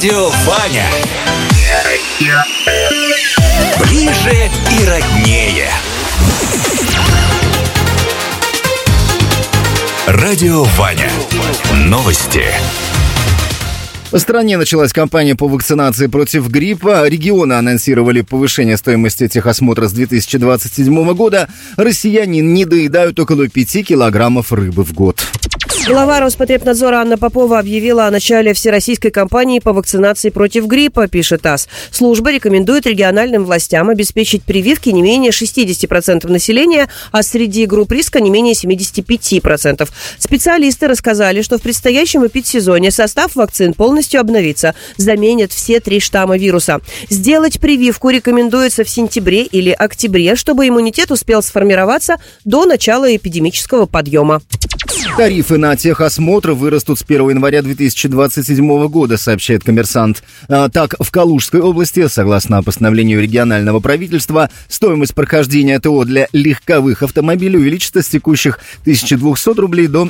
Радио Ваня. Ближе и роднее. Радио Ваня. Новости. В стране началась кампания по вакцинации против гриппа. Регионы анонсировали повышение стоимости техосмотра с 2027 года. Россияне не доедают около 5 килограммов рыбы в год. Глава Роспотребнадзора Анна Попова объявила о начале всероссийской кампании по вакцинации против гриппа, пишет ТАСС. Служба рекомендует региональным властям обеспечить прививки не менее 60% населения, а среди групп риска не менее 75%. Специалисты рассказали, что в предстоящем эпидсезоне состав вакцин полностью обновится, заменят все 3 штамма вируса. Сделать прививку рекомендуется в сентябре или октябре, чтобы иммунитет успел сформироваться до начала эпидемического подъема. Тарифы на техосмотр вырастут с 1 января 2027 года, сообщает «Коммерсант». Так, в Калужской области, согласно постановлению регионального правительства, стоимость прохождения ТО для легковых автомобилей увеличится с текущих 1200 рублей до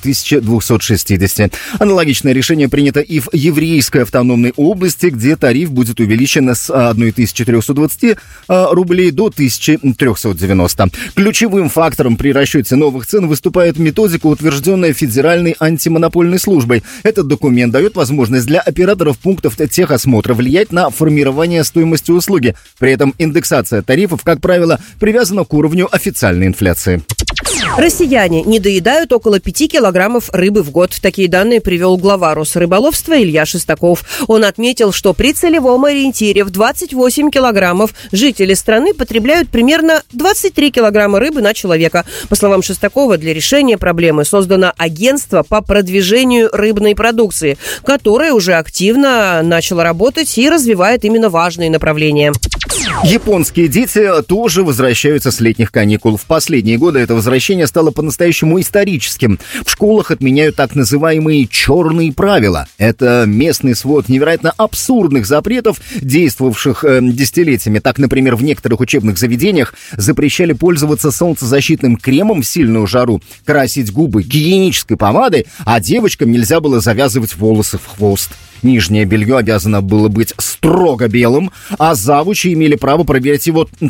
1260. Аналогичное решение принято и в Еврейской автономной области, где тариф будет увеличен с 1320 рублей до 1390. Ключевым фактором при расчете новых цен выступает методика, утвержденная Федеральной антимонопольной службой. Этот документ дает возможность для операторов пунктов техосмотра влиять на формирование стоимости услуги. При этом индексация тарифов, как правило, привязана к уровню официальной инфляции. Россияне не доедают около 5 килограммов рыбы в год. Такие данные привел глава Росрыболовства Илья Шестаков. Он отметил, что при целевом ориентире в 28 килограммов жители страны потребляют примерно 23 килограмма рыбы на человека. По словам Шестакова, для решения проблемы создано агентство по продвижению рыбной продукции, которое уже активно начало работать и развивает именно важные направления. Японские дети тоже возвращаются с летних каникул. В последние годы это возвращение стало по-настоящему историческим. В школах отменяют так называемые «черные правила». Это местный свод невероятно абсурдных запретов, действовавших десятилетиями. Так, например, в некоторых учебных заведениях запрещали пользоваться солнцезащитным кремом в сильную жару, красить губы гигиенической помадой, а девочкам нельзя было завязывать волосы в хвост. Нижнее белье обязано было быть строго белым, а завучи имели право проверять его